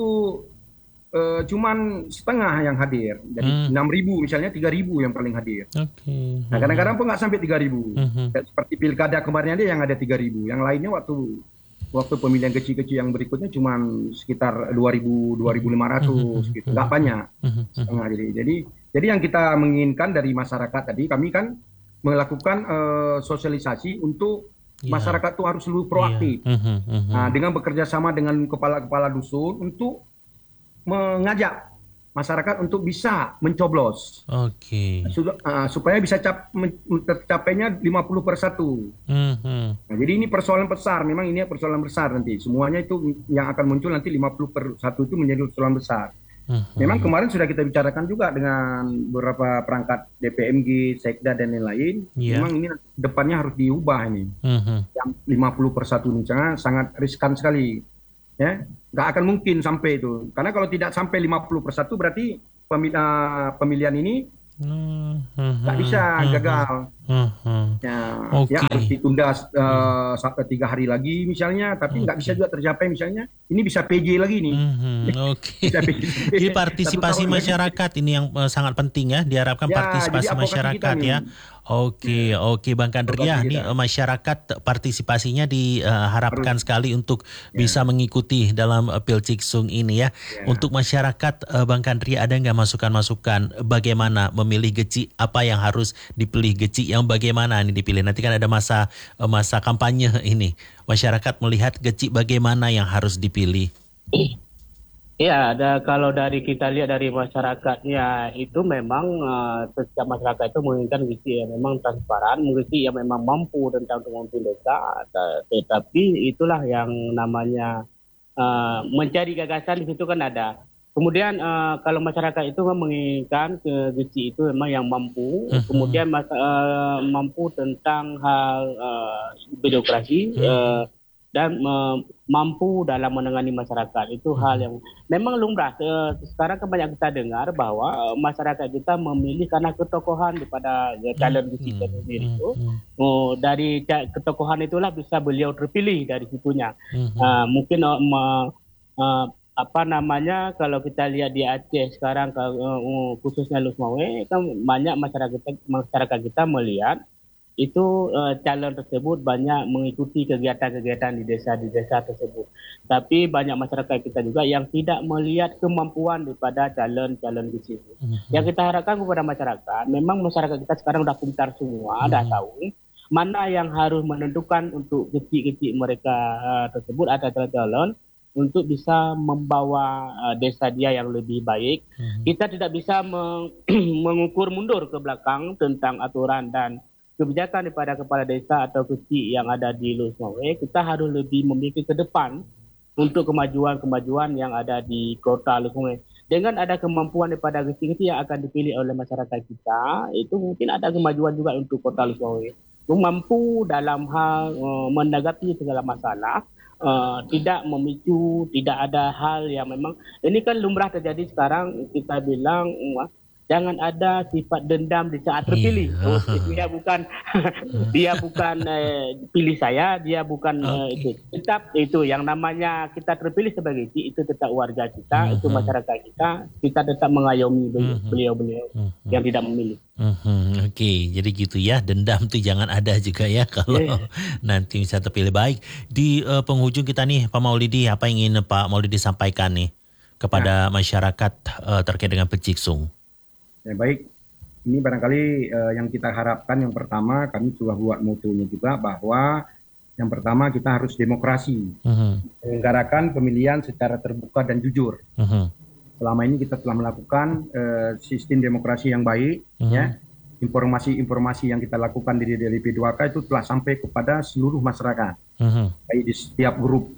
uh, cuman setengah yang hadir. Jadi hmm. enam ribu misalnya tiga ribu yang paling hadir. Okay. Nah, kadang-kadang pun nggak sampai tiga ribu. Hmm. Seperti pilkada kemarin ada yang ada tiga ribu, yang lainnya waktu waktu pemilihan kecil-kecil yang berikutnya cuma sekitar dua ribu, dua ribu lima ratus gitu, nggak banyak. Setengah. Jadi, jadi, jadi yang kita menginginkan dari masyarakat tadi, kami kan melakukan uh, sosialisasi untuk yeah. masyarakat itu harus lebih proaktif. Yeah. Uh-huh, uh-huh. Nah, dengan bekerja sama dengan kepala-kepala dusun untuk mengajak masyarakat untuk bisa mencoblos. Oke. Okay. Uh, supaya bisa cap, tercapainya lima puluh per satu. Uh-huh. Nah, jadi ini persoalan besar, memang ini persoalan besar nanti. Semuanya itu yang akan muncul nanti lima puluh per satu itu menjadi persoalan besar. Uh-huh. Memang kemarin sudah kita bicarakan juga dengan beberapa perangkat D P M G, Sekda dan lain-lain. Yeah. Memang ini depannya harus diubah ini. Uh-huh. Yang lima puluh per satu ini sangat riskan sekali. Ya, nggak akan mungkin sampai itu. Karena kalau tidak sampai lima puluh per satu berarti pemil- uh, pemilihan ini nggak uh, bisa uh, gagal. Uh, uh, ya, okay. ya harus ditunda uh, sampai tiga hari lagi misalnya, tapi nggak okay. bisa juga tercapai misalnya. Ini bisa P J lagi nih. Uh, Oke. Okay. Jadi partisipasi masyarakat lagi. Ini yang uh, sangat penting ya. Diharapkan ya, partisipasi masyarakat ya. Oke, ya. oke Bang Kadri ya, ini masyarakat partisipasinya diharapkan Harus. sekali untuk ya. bisa mengikuti dalam uh, Pilciksung ini ya. ya. Untuk masyarakat uh, Bang Kadri ada nggak masukan-masukan bagaimana memilih geci, apa yang harus dipilih geci, yang bagaimana ini dipilih? Nanti kan ada masa uh, masa kampanye ini. Masyarakat melihat geci bagaimana yang harus dipilih. Ya, ada, kalau dari kita lihat dari masyarakatnya itu memang uh, setiap masyarakat itu menginginkan gisi yang memang transparan, gisi yang memang mampu tentang memimpin desa. Tetapi itulah yang namanya uh, mencari gagasan di situ kan ada. Kemudian uh, kalau masyarakat itu menginginkan ke gisi itu memang yang mampu, uh-huh. kemudian mas, uh, mampu tentang hal uh, birokrasi. Uh, dan uh, mampu dalam menangani masyarakat. Itu hmm. hal yang memang lumrah. Uh, sekarang kan banyak kita dengar bahwa uh, masyarakat kita memilih karena ketokohan daripada uh, calon hmm. kita sendiri itu. Hmm. Uh, dari ketokohan itulah bisa beliau terpilih dari situnya. Hmm. Uh, mungkin uh, uh, uh, apa namanya, kalau kita lihat di Aceh sekarang uh, khususnya Lusmawe kan banyak masyarakat masyarakat kita melihat itu uh, calon tersebut banyak mengikuti kegiatan-kegiatan di desa di desa tersebut. Tapi banyak masyarakat kita juga yang tidak melihat kemampuan daripada calon-calon di situ. Mm-hmm. Yang kita harapkan kepada masyarakat, memang masyarakat kita sekarang sudah pintar semua, mm-hmm. dah tahu mana yang harus menentukan untuk kecil-kecil mereka uh, tersebut atau calon untuk bisa membawa uh, desa dia yang lebih baik. Mm-hmm. Kita tidak bisa meng- mengukur mundur ke belakang tentang aturan dan kebijakan daripada kepala desa atau kecil yang ada di Lusmawe. Kita harus lebih memikir ke depan untuk kemajuan-kemajuan yang ada di kota Lusmawe. dengan ada kemampuan daripada genti-genti yang akan dipilih oleh masyarakat kita, itu mungkin ada kemajuan juga untuk Kota Lok Semawe. Mampu dalam hal uh, menanggapi segala masalah, uh, tidak memicu, tidak ada hal yang memang, ini kan lumrah terjadi sekarang, kita bilang, uh, jangan ada sifat dendam di saat terpilih. Oh, dia bukan dia bukan eh, pilih saya, dia bukan okay. eh, itu. Tetap itu yang namanya kita terpilih sebagai itu, itu tetap warga kita, uh-huh. itu masyarakat kita, kita tetap mengayomi uh-huh. beliau-beliau uh-huh. yang tidak memilih. Uh-huh. Oke, okay. Jadi gitu ya, dendam tuh jangan ada juga ya kalau yeah. nanti bisa terpilih. Baik, di uh, penghujung kita nih Pak Maulidi, apa yang ingin Pak Maulidi sampaikan nih kepada ya. masyarakat uh, terkait dengan Peciksung? Ya, baik, ini barangkali uh, yang kita harapkan yang pertama, kami sudah buat motonya juga bahwa yang pertama kita harus demokrasi, uh-huh. menyelenggarakan pemilihan secara terbuka dan jujur. Uh-huh. Selama ini kita telah melakukan uh, sistem demokrasi yang baik, uh-huh. ya. Informasi-informasi yang kita lakukan dari dari P dua K itu telah sampai kepada seluruh masyarakat, uh-huh. baik di setiap grup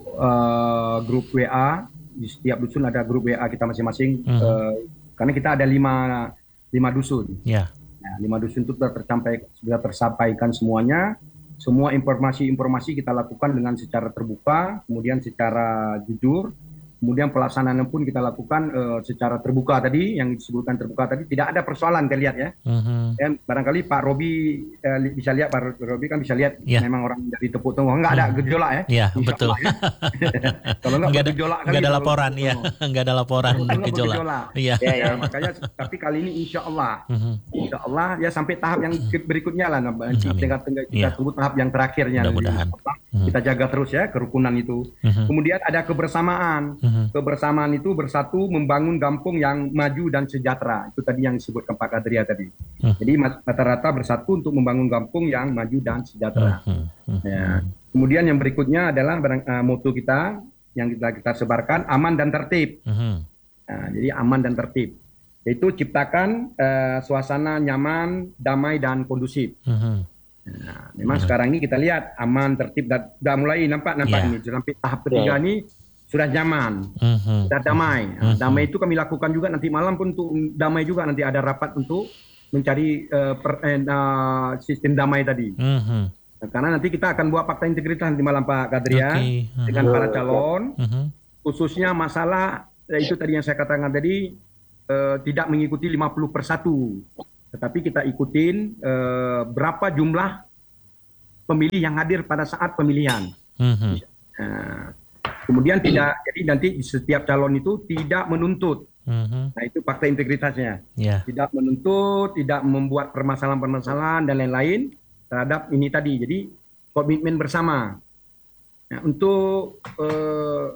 uh, grup W A, di setiap dusun ada grup W A kita masing-masing, uh-huh. uh, karena kita ada lima lima dusun. Ya. Nah, lima dusun itu sudah tersampai, sudah tersampaikan semuanya. Semua informasi-informasi kita lakukan dengan secara terbuka, kemudian secara jujur. Kemudian pelaksanaan pun kita lakukan uh, secara terbuka tadi, yang disebutkan terbuka tadi, tidak ada persoalan kita lihat ya. Uh-huh. Ya, barangkali Pak Robi uh, bisa lihat, Pak Robi kan bisa lihat, yeah. memang orang dari tepuk tangan, nggak ada gejolak ya. Iya, betul. Allah, ya. Kalau nggak ada gejolak, nggak ada laporan, ya, nggak ada laporan gejolak. Iya. Ya, ya, makanya, tapi kali ini Insya Allah, uh-huh. Insya Allah ya sampai tahap yang berikutnya lah, nanti kita yeah. tunggu tahap yang terakhirnya. Mudah-mudahan. Uh-huh. Kita jaga terus ya kerukunan itu. Uh-huh. Kemudian ada kebersamaan. Uh-huh. Kebersamaan itu bersatu membangun kampung yang maju dan sejahtera. Itu tadi yang disebutkan Pak Kadria tadi. Uh. Jadi rata-rata bersatu untuk membangun kampung yang maju dan sejahtera. Uh, uh, uh, ya. Kemudian yang berikutnya adalah uh, moto kita yang kita, kita sebarkan, aman dan tertib. Uh. Nah, jadi aman dan tertib. Yaitu ciptakan uh, suasana nyaman, damai dan kondusif. Uh. Nah, memang uh. sekarang ini kita lihat aman, tertib, dan sudah mulai nampak-nampak yeah. ini. Sampai tahap ketiga yeah. ini sudah nyaman, uh-huh. sudah damai. Uh-huh. Damai itu kami lakukan juga nanti malam pun untuk damai juga, nanti ada rapat untuk mencari uh, per, uh, sistem damai tadi. Uh-huh. Nah, karena nanti kita akan buat fakta integritas nanti malam Pak Kadria okay. uh-huh. dengan para calon, uh-huh. khususnya masalah eh, itu tadi yang saya katakan tadi uh, tidak mengikuti lima puluh per satu, tetapi kita ikutin uh, berapa jumlah pemilih yang hadir pada saat pemilihan. Uh-huh. Nah, kemudian tidak, jadi nanti setiap calon itu tidak menuntut. Uh-huh. Nah itu fakta integritasnya. Yeah. Tidak menuntut, tidak membuat permasalahan-permasalahan dan lain-lain terhadap ini tadi. Jadi komitmen bersama. Nah, untuk uh,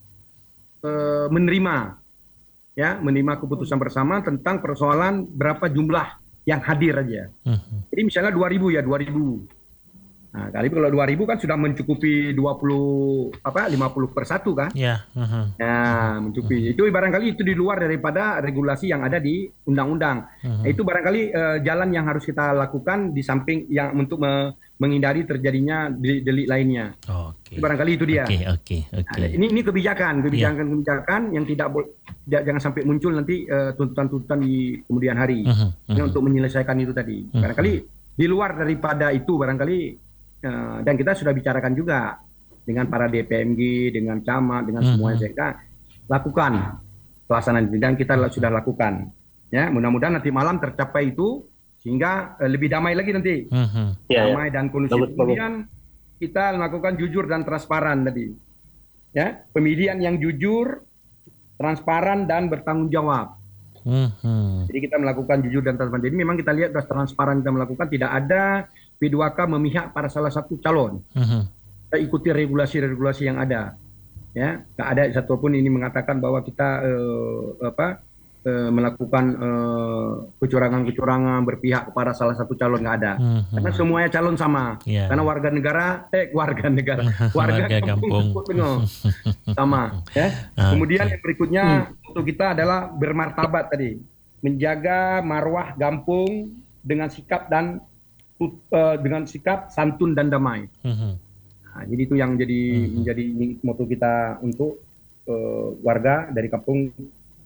uh, menerima, ya, menerima keputusan bersama tentang persoalan berapa jumlah yang hadir aja. Uh-huh. Jadi misalnya dua ribu ya, dua ribu. Nah, kali kalau dua ribu kan sudah mencukupi dua puluh apa lima puluh per satu kan? Ya. Uh-huh. Nah, mencukupi. Uh-huh. Itu barangkali itu di luar daripada regulasi yang ada di undang-undang. Uh-huh. Nah, itu barangkali uh, jalan yang harus kita lakukan di samping yang untuk me- menghindari terjadinya delik lainnya. Oh, okay. Barangkali itu dia. Oke, okay, oke, okay, oke. Okay. Nah, ini ini kebijakan, kebijakan-kebijakan yeah. yang tidak boleh tidak jangan sampai muncul nanti uh, tuntutan-tuntutan di kemudian hari. Uh-huh. Uh-huh. Untuk menyelesaikan itu tadi. Uh-huh. Barangkali di luar daripada itu barangkali Uh, dan kita sudah bicarakan juga dengan para D P M G, dengan camat, dengan uh-huh. semuanya, sehingga lakukan pelaksanaan ini dan kita sudah lakukan. Ya, mudah-mudahan nanti malam tercapai itu sehingga uh, lebih damai lagi nanti, uh-huh. damai ya, dan kondusif. Kemudian kita lakukan jujur dan transparan tadi. Ya, pemilihan yang jujur, transparan dan bertanggung jawab. Uh-huh. Jadi kita melakukan jujur dan transparan. Jadi memang kita lihat sudah transparan kita melakukan, tidak ada P dua K memihak pada salah satu calon. Uh-huh. Kita ikuti regulasi-regulasi yang ada. Ya, nggak ada satupun ini mengatakan bahwa kita uh, apa uh, melakukan uh, kecurangan-kecurangan berpihak kepada salah satu calon, nggak ada. Uh-huh. Karena semuanya calon sama. Yeah. Karena warga negara, eh warga negara, warga, warga kampung, kampung. sama. Ya. Okay. Kemudian yang berikutnya hmm. untuk kita adalah bermartabat tadi, menjaga marwah kampung dengan sikap dan Uh, dengan sikap santun dan damai. Uh-huh. Nah, jadi itu yang jadi uh-huh. menjadi moto kita untuk uh, warga dari kampung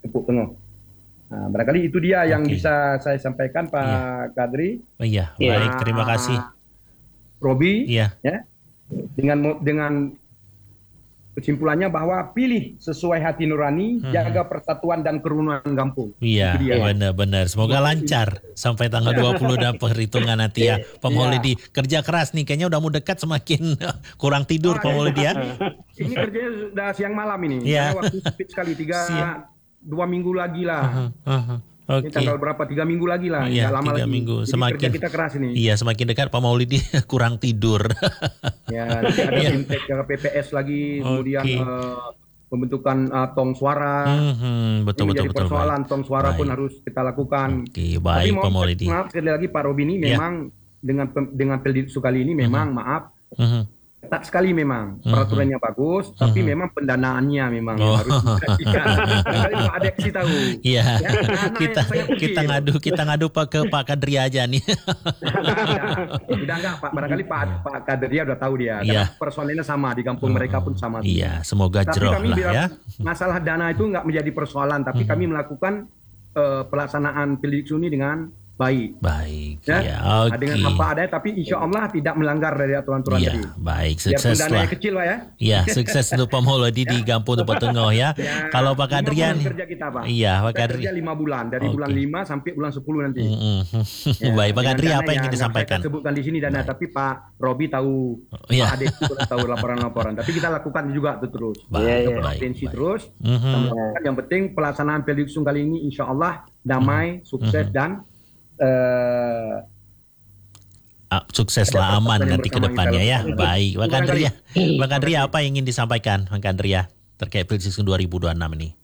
Tepuk Tengah. Nah, barangkali itu dia yang okay. bisa saya sampaikan Pak yeah. Kadri. Oh, iya, baik, terima kasih. Robi, yeah. ya, dengan dengan kesimpulannya bahwa pilih sesuai hati nurani, hmm. jaga persatuan dan kerukunan kampung. Iya, benar-benar. Semoga lancar sampai tanggal dua puluh dan perhitungan nanti ya. Pak Maulidi kerja keras nih, kayaknya udah mau dekat semakin kurang tidur Pak Maulidi ya. Ini kerjanya sudah siang malam ini. Iya. Waktu sempit sekali, tiga, dua minggu lagi lah. Uh-huh, uh-huh. Oke. Okay. Tanggal berapa? Tiga minggu lagi lah. Iya, lama tiga lagi. minggu. Jadi semakin kita keras ini. Iya, semakin dekat Pak Maulidi kurang tidur. Ya, nanti ada impact ke P P S lagi, okay. kemudian uh, pembentukan uh, tong suara. Mm-hmm, betul, ini betul, betul. Persoalan baik. Tong suara baik. Pun harus kita lakukan. Oke, baik Pak Maulidi. Maaf sekali lagi Pak Robi ini yeah. memang dengan dengan Peldiksu kali ini memang mm-hmm. maaf. Mm-hmm. ketat sekali memang, peraturannya uh-huh. bagus, uh-huh. tapi memang pendanaannya memang oh. harus diperhatikan. Barangkali Pak Adeksi tahu. Iya. Ya, kita kita ngadu kita ngadu Pak ke Pak Kadri aja nih. Udah enggak Pak, barangkali Pak Pak Kadri udah tahu dia. Karena yeah. personilnya sama di kampung uh-huh. mereka pun sama. Iya, semoga tapi jerok kami lah ya. Masalah dana itu enggak menjadi persoalan, tapi uh-huh. kami melakukan uh, pelaksanaan Peldiksu ini dengan baik. Baik. Ya, ya okay. Dengan apa adanya, tapi insya Allah tidak melanggar dari aturan-aturan ya, tadi. Baik, sukses lah. Kecil Pak ya. Iya, sukses untuk Pak Maulidi di Kampung Tepuk Tengah ya. ya. Kalau Pak Kadrian, kerja kita Pak. Iya, Pak Kadri. Kerja lima bulan, dari okay. bulan lima sampai bulan sepuluh nanti. Mm-hmm. Ya, baik, Pak Kadri apa yang ingin disampaikan? Saya sebutkan di sini dana, baik. Tapi Pak Robi tahu, oh, ya. Pak Ade juga tahu laporan-laporan. Tapi kita lakukan juga itu terus. Baik, ya, potensi terus. Mm-hmm. Yang penting pelaksanaan Peldiksu kali ini insya Allah damai, mm-hmm. sukses mm-hmm. dan Uh, ah, sukses lah, aman nanti ke depannya ya. Baik, Pak Kadri ya. Pak Kadri apa yang ingin disampaikan Pak Kadri ya terkait Peldiksu dua ribu dua puluh enam ini?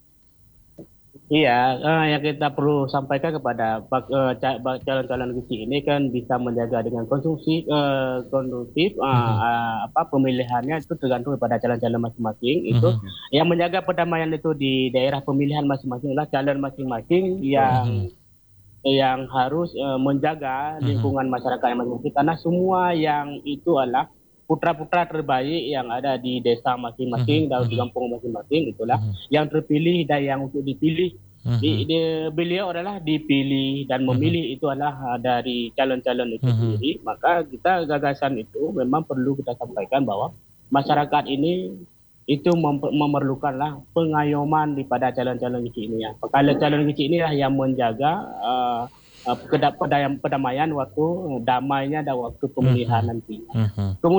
Iya, uh, yang kita perlu sampaikan kepada uh, calon-calon kecil ini kan bisa menjaga dengan konsumsi uh, kondusif, uh, mm-hmm. uh, apa pemilihannya itu tergantung kepada calon-calon masing-masing. Itu mm-hmm. yang menjaga perdamaian itu di daerah pemilihan masing-masing adalah calon masing-masing yang mm-hmm. yang harus uh, menjaga lingkungan uh-huh. masyarakat yang masing-masing, karena semua yang itu adalah putra-putra terbaik yang ada di desa masing-masing uh-huh. dan di kampung masing-masing, itulah uh-huh. yang terpilih dan yang untuk dipilih. Uh-huh. Di, di, beliau adalah dipilih dan memilih uh-huh. itu adalah uh, dari calon-calon itu uh-huh. sendiri. Maka kita gagasan itu memang perlu kita sampaikan bahwa masyarakat ini itu mem- memerlukanlah pengayoman daripada calon-calon kecil ini ya. Kalau calon kecil inilah yang menjaga uh, uh, kedap- pedam- pendamaian waktu damainya dan waktu pemilihan uh-huh. nanti. Uh-huh. Kemudian